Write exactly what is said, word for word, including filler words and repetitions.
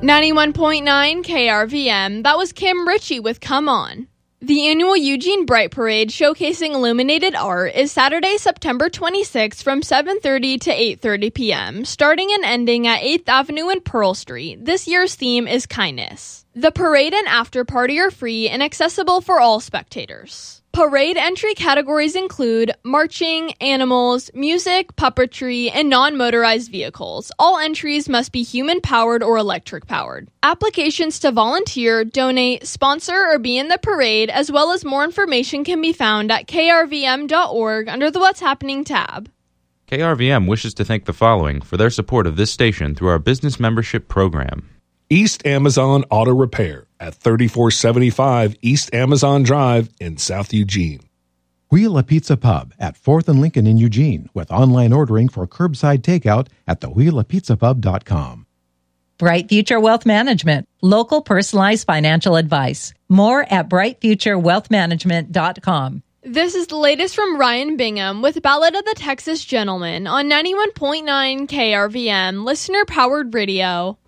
ninety-one point nine K R V M, that was Kim Ritchie with Come On. The annual Eugene Bright Parade showcasing illuminated art is Saturday, September twenty-sixth from seven thirty to eight thirty p.m., starting and ending at eighth Avenue and Pearl Street. This year's theme is kindness. The parade and after party are free and accessible for all spectators. Parade entry categories include marching, animals, music, puppetry, and non-motorized vehicles. All entries must be human-powered or electric-powered. Applications to volunteer, donate, sponsor, or be in the parade, as well as more information can be found at k r v m dot org under the What's Happening tab. K R V M wishes to thank the following for their support of this station through our business membership program. East Amazon Auto Repair at thirty-four seventy-five East Amazon Drive in South Eugene. Wheel a Pizza Pub at fourth and Lincoln in Eugene with online ordering for curbside takeout at the wheel a pizza pub dot com. Bright Future Wealth Management, local personalized financial advice. More at bright future wealth management dot com. This is the latest from Ryan Bingham with Ballad of the Texas Gentleman on ninety-one point nine K R V M, listener-powered radio.